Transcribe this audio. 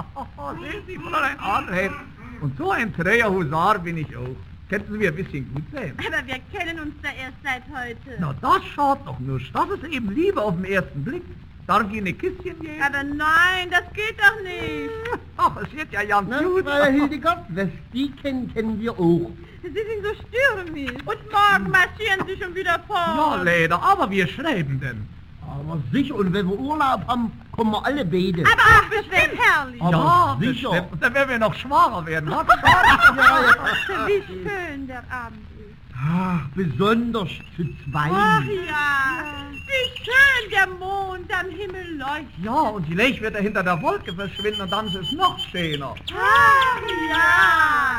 Sehen Sie, Fräulein Adelheid. Und so ein träger Husar bin ich auch. Könnten Sie mir ein bisschen gut sein? Aber wir kennen uns da erst seit heute. Na, das schaut doch nur. Das ist eben Liebe auf den ersten Blick. Darf ich Ihnen ein Küsschen geben? Aber nein, das geht doch nicht. Ach, es wird ja ganz gut. Frau Hildegard, was die kennen wir auch. Sie sind so stürmisch. Und morgen marschieren Sie schon wieder Ja, fort. leider, aber wir schreiben denn. Aber sicher, und wenn wir Urlaub haben, kommen wir alle beide. Aber ach, das wird herrlich. Aber ja, sicher. bestimmt. Und dann werden wir noch schwacher werden. Was? Wie schön der Abend ist. Ach, besonders zu zweit. Ach ja, wie schön der Mond am Himmel leuchtet. Ja, und die Licht wird er hinter der Wolke verschwinden und dann ist es noch schöner. Ach ja.